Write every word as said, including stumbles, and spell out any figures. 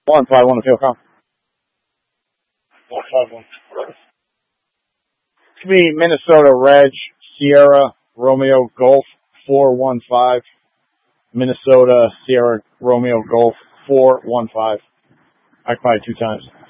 One five one appeal com. One five one. It's be Minnesota Reg Sierra Romeo Golf four one five. Minnesota Sierra Romeo Golf four one five. I can buy it two times.